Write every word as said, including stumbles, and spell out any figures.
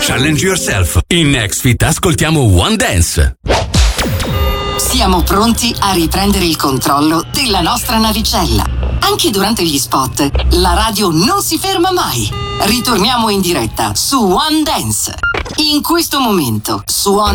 Challenge yourself. In NextFit ascoltiamo One Dance. Siamo pronti a riprendere il controllo della nostra navicella. Anche durante gli spot, la radio non si ferma mai. Ritorniamo in diretta su One Dance. In questo momento, su One